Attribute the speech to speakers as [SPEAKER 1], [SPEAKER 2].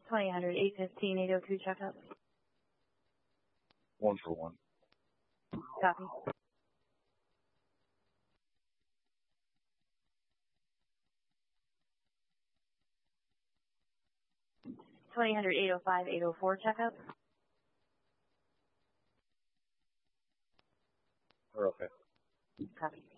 [SPEAKER 1] 2000, 815, 802 checkup.
[SPEAKER 2] 1 for 1.
[SPEAKER 1] Copy. 2000, 805, 804 checkup.
[SPEAKER 2] We're okay.
[SPEAKER 1] Copy.